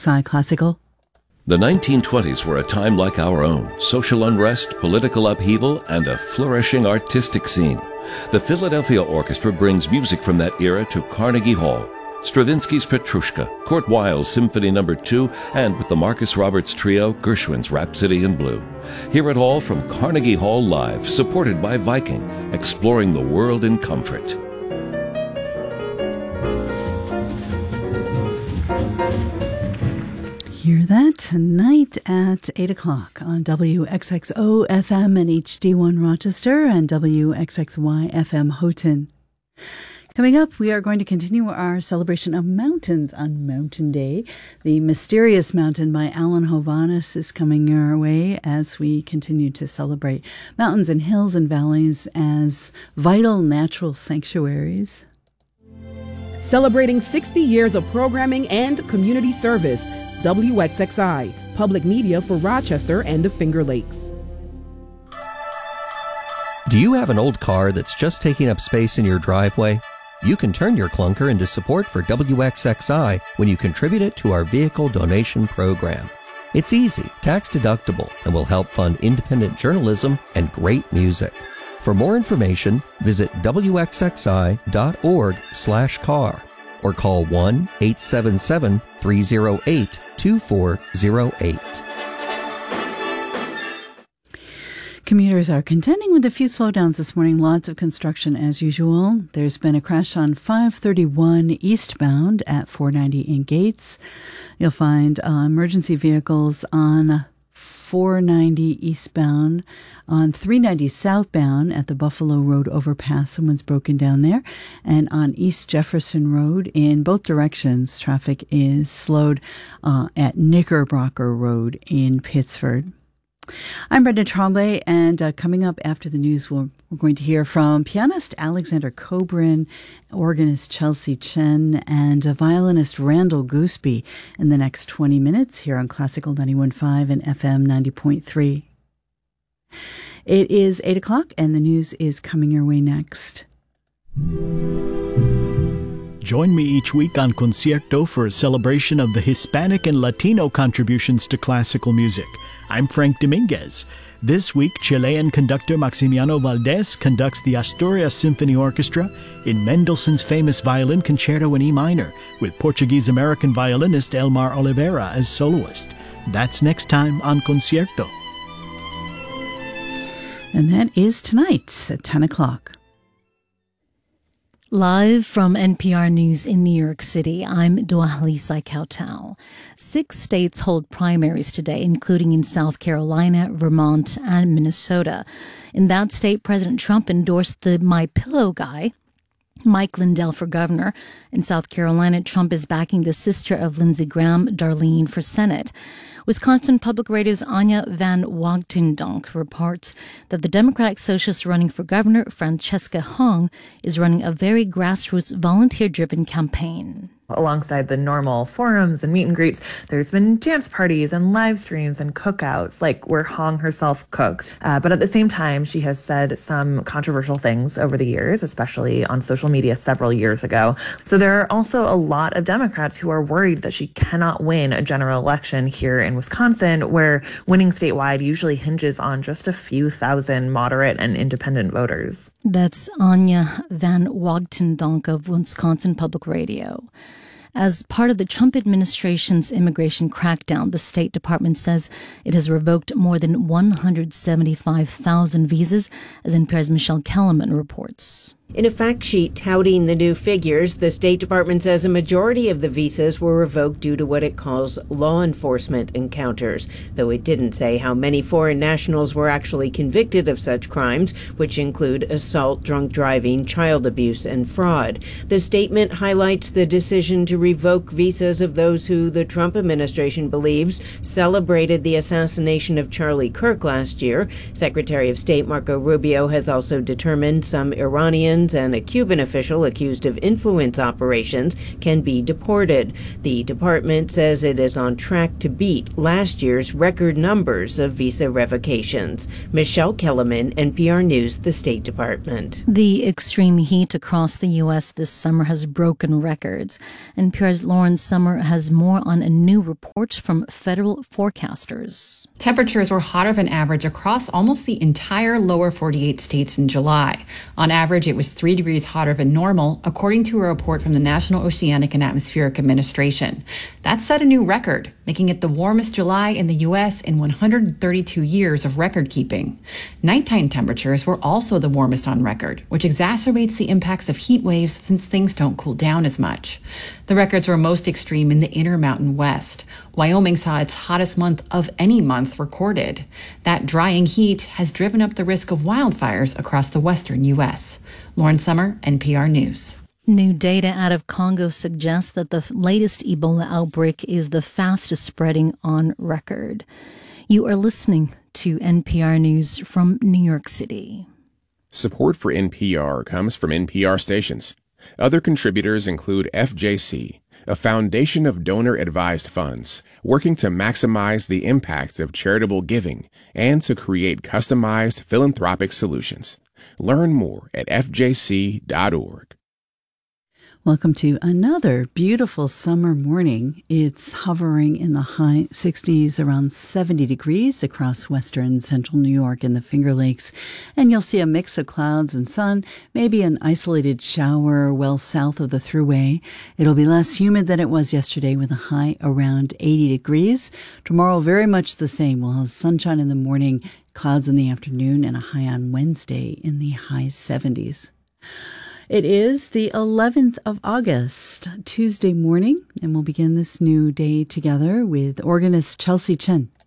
WXXI Classical. The 1920s were a time like our own: social unrest, political upheaval, and a flourishing artistic scene. The Philadelphia Orchestra brings music from that era to Carnegie Hall. Stravinsky's Petrushka, Kurt Weill's Symphony No. 2, and with the Marcus Roberts Trio, Gershwin's Rhapsody in Blue. Hear it all from Carnegie Hall Live, supported by Viking, exploring the world in comfort. Hear that tonight at 8 o'clock on WXXO FM and HD1 Rochester and WXXY FM Houghton. Coming up, we are going to continue our celebration of mountains on Mountain Day. The Mysterious Mountain by Alan Hovhaness is coming our way as we continue to celebrate mountains and hills and valleys as vital natural sanctuaries. Celebrating 60 years of programming and community service, WXXI, public media for Rochester and the Finger Lakes. Do you have an old car that's just taking up space in your driveway? You can turn your clunker into support for WXXI when you contribute it to our vehicle donation program. It's easy, tax-deductible, and will help fund independent journalism and great music. For more information, visit wxxi.org/car or call 1-877-308-2408. Commuters are contending with a few slowdowns this morning. Lots of construction as usual. There's been a crash on 531 eastbound at 490 in Gates. You'll find emergency vehicles on 490 eastbound, on 390 southbound at the Buffalo Road overpass. Someone's broken down there. And on East Jefferson Road in both directions, traffic is slowed at Knickerbocker Road in Pittsford. I'm Brenda Tremblay, and coming up after the news, we're going to hear from pianist Alexander Kobrin, organist Chelsea Chen, and violinist Randall Gooseby in the next 20 minutes here on Classical 91.5 and FM 90.3. It is 8 o'clock, and the news is coming your way next. Join me each week on Concierto for a celebration of the Hispanic and Latino contributions to classical music. I'm Frank Dominguez. This week, Chilean conductor Maximiano Valdés conducts the Asturias Symphony Orchestra in Mendelssohn's famous violin concerto in E minor, with Portuguese-American violinist Elmar Oliveira as soloist. That's next time on Concierto. And that is tonight at 10 o'clock. Live from NPR News in New York City, I'm Dwalisa Kautau. 6 states hold primaries today, including in South Carolina, Vermont, and Minnesota. In that state, President Trump endorsed the My Pillow guy, Mike Lindell, for governor. In South Carolina, Trump is backing the sister of Lindsey Graham, Darlene, for Senate. Wisconsin Public Radio's Anya van Wagtendonk reports that the Democratic Socialist running for governor, Francesca Hong, is running a very grassroots, volunteer-driven campaign. Alongside the normal forums and meet and greets, there's been dance parties and live streams and cookouts, like where Hong herself cooks. But at the same time, she has said some controversial things over the years, especially on social media several years ago. So there are also a lot of Democrats who are worried that she cannot win a general election here in Wisconsin, where winning statewide usually hinges on just a few thousand moderate and independent voters. That's Anya van Wagtendonk of Wisconsin Public Radio. As part of the Trump administration's immigration crackdown, the State Department says it has revoked more than 175,000 visas, as NPR's Michelle Kellerman reports. In a fact sheet touting the new figures, the State Department says a majority of the visas were revoked due to what it calls law enforcement encounters, though it didn't say how many foreign nationals were actually convicted of such crimes, which include assault, drunk driving, child abuse, and fraud. The statement highlights the decision to revoke visas of those who the Trump administration believes celebrated the assassination of Charlie Kirk last year. Secretary of State Marco Rubio has also determined some Iranian sanctions, and a Cuban official accused of influence operations can be deported. The department says it is on track to beat last year's record numbers of visa revocations. Michelle Kellerman, NPR News, the State Department. The extreme heat across the U.S. this summer has broken records. NPR's Lauren Sommer has more on a new report from federal forecasters. Temperatures were hotter than average across almost the entire lower 48 states in July. On average, it was 3 degrees hotter than normal, according to a report from the National Oceanic and Atmospheric Administration. That set a new record, making it the warmest July in the U.S. in 132 years of record keeping. Nighttime temperatures were also the warmest on record, which exacerbates the impacts of heat waves since things don't cool down as much. The records were most extreme in the Intermountain West. Wyoming saw its hottest month of any month recorded. That drying heat has driven up the risk of wildfires across the western U.S. Lauren Sommer, NPR News. New data out of Congo suggests that the latest Ebola outbreak is the fastest spreading on record. You are listening to NPR News from New York City. Support for NPR comes from NPR stations. Other contributors include FJC, a foundation of donor-advised funds working to maximize the impact of charitable giving and to create customized philanthropic solutions. Learn more at fjc.org. Welcome to another beautiful summer morning. It's hovering in the high 60s, around 70 degrees across western central New York and the Finger Lakes. And you'll see a mix of clouds and sun, maybe an isolated shower well south of the Thruway. It'll be less humid than it was yesterday with a high around 80 degrees. Tomorrow, very much the same. We'll have sunshine in the morning, clouds in the afternoon, and a high on Wednesday in the high 70s. It is the 11th of August, Tuesday morning, and we'll begin this new day together with organist Chelsea Chen.